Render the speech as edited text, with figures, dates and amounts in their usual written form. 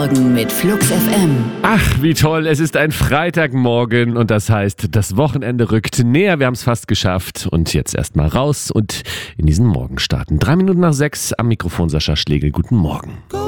Morgen mit Flux FM. Ach, wie toll. Es ist ein Freitagmorgen und das heißt, das Wochenende rückt näher. Wir haben es fast geschafft. Und jetzt erstmal raus und in diesen Morgen starten. 3 Minuten nach 6 am Mikrofon Sascha Schlegel. Guten Morgen.